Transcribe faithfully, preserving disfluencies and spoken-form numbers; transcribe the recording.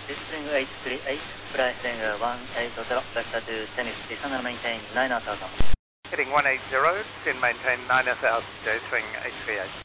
Swing eight three eight, fly swing one eight zero, vector to tennis, descend and maintain nine thousand. Heading one eight zero, then maintain nine thousand, J swing eight three eight.